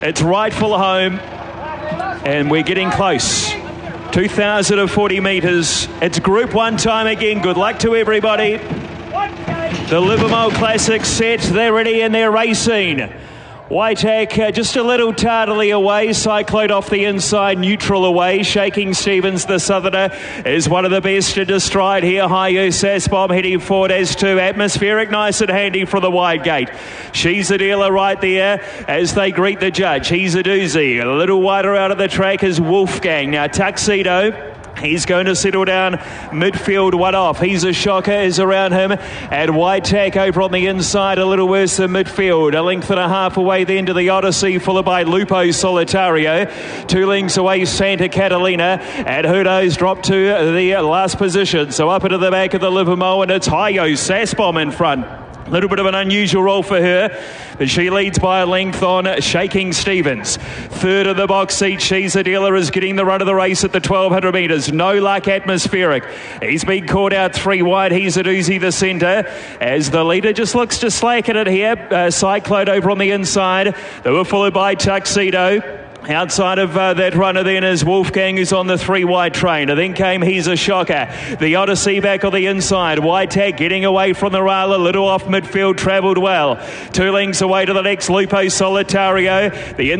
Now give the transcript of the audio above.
It's Rightful Home, and we're getting close. 2,040 metres. It's Group 1 time again. Good luck to everybody. The Livermore Classic set. They're ready and they're racing. Whitehack just a little tardily away. Cyclone off the inside, neutral away. Shaking Stevens, the southerner, is one of the best into stride here. Hi-Yo Sassbomb heading forward as to Atmospheric, nice and handy for the wide gate. She's a dealer right there as they greet the judge. He's a doozy. A little wider out of the track is Wolfgang. Now Tuxedo, he's going to settle down midfield, one off. He's a shocker, is around him. And Whitehack over on the inside, a little worse than midfield. A length and a half away then to the Odyssey, followed by Lupo Solitario. 2 lengths away, Santa Catalina. And who knows, dropped to the last position. So up into the back of the Livermore, and it's Hi-Yo Sassbomb in front. A little bit of an unusual role for her, but she leads by a length on Shaking Stevens. Third of the box seat, She's a Dealer, is getting the run of the race at the 1,200 metres. No Luck Atmospheric. He's been caught out 3 wide. He's a doozy, the centre, as the leader just looks to slacken it here. Cyclone over on the inside. They were followed by Tuxedo. Outside of that runner then is Wolfgang, who's on the 3 wide train. And then came He's a Shocker. The Odyssey back on the inside. Whitehack getting away from the rail, a little off midfield, travelled well. 2 lengths away to the next, Lupo Solitario. The